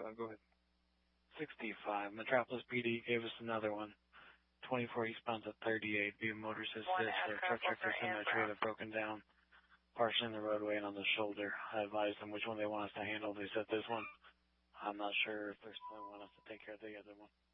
Go ahead. 65. Metropolis PD gave us another one. 24 eastbound to 38. Via motorist assist. Their truck tractor semi-trailer broken down, partially in the roadway and on the shoulder. I advised them which one they want us to handle. They said this one. I'm not sure if they want us to take care of the other one.